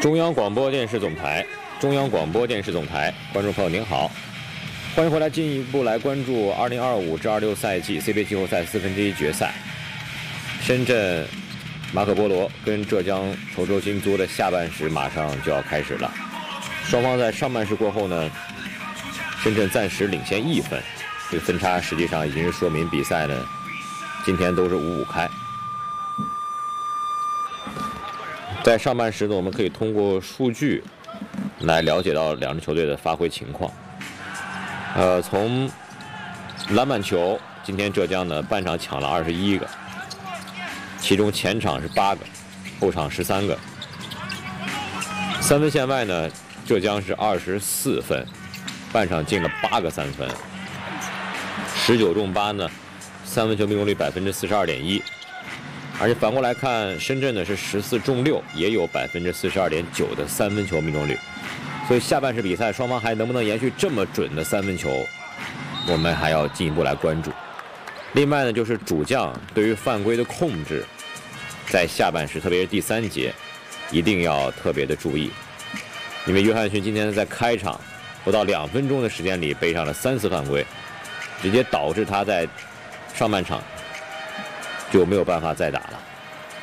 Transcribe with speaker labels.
Speaker 1: 中央广播电视总台，观众朋友您好，欢迎回来，进一步来关注2025至26赛季 CBA 季后赛1/4决赛。深圳马可波罗跟浙江稠州新租的下半时马上就要开始了。双方在上半时过后呢，深圳暂时领先1分，这个分差实际上已经是说明比赛呢今天都是5-5开。在上半时呢，我们可以通过数据来了解到两支球队的发挥情况。从篮板球，今天浙江呢半场抢了21个，其中前场是8个，后场13个。三分线外呢，浙江是24分，半场进了8个三分，19中8呢，三分球命中率42.1%。而且反过来看，深圳呢是14中6，也有42.9%的三分球命中率。所以下半时比赛双方还能不能延续这么准的三分球，我们还要进一步来关注。另外呢，就是主将对于犯规的控制，在下半时特别是第3节一定要特别的注意，因为约翰逊今天在开场不到2分钟的时间里背上了3次犯规，直接导致他在上半场就没有办法再打了。